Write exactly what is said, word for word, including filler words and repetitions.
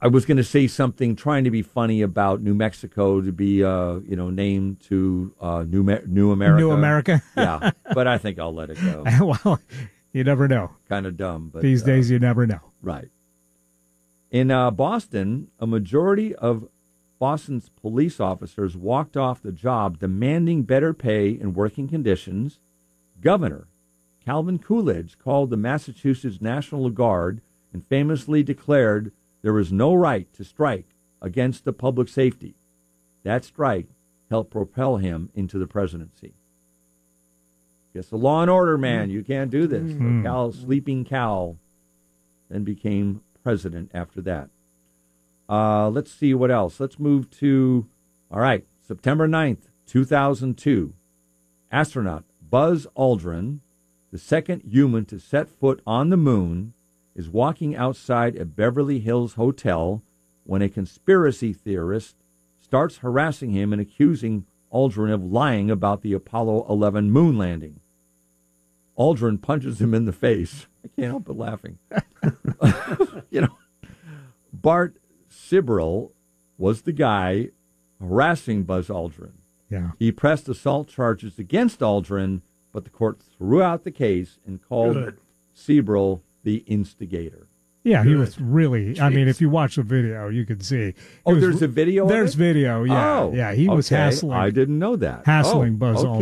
I was going to say something trying to be funny about New Mexico to be, uh, you know, named to uh, New Me- New America. New America. Yeah, but I think I'll let it go. Well, you never know. Kind of dumb, but these uh, days you never know. Right. In uh, Boston, a majority of Boston's police officers walked off the job demanding better pay and working conditions. Governor Calvin Coolidge called the Massachusetts National Guard and famously declared there was no right to strike against the public safety. That strike helped propel him into the presidency. Guess the law and order man, you can't do this. Mm. The Cal, sleeping Cal then became president after that. Uh, let's see what else. Let's move to, all right, September ninth, two thousand two. Astronaut Buzz Aldrin, the second human to set foot on the moon, is walking outside a Beverly Hills hotel when a conspiracy theorist starts harassing him and accusing Aldrin of lying about the Apollo eleven moon landing. Aldrin punches him in the face. I can't help but laughing. You know, Bart Sibrel was the guy harassing Buzz Aldrin. Yeah. He pressed assault charges against Aldrin, but the court threw out the case and called Good. Sibrel the instigator. Yeah, Good. he was really, I mean, Jeez. if you watch the video, you can see. He Oh, was- there's a video There's of it? video, yeah. Oh, yeah, he was okay. hassling. I didn't know that. Hassling oh, Buzz okay. Aldrin.